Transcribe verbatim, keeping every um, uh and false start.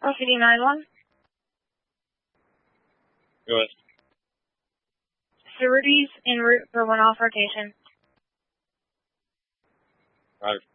O C D nine one. Go ahead. Cerrites en route for one off rotation. Roger.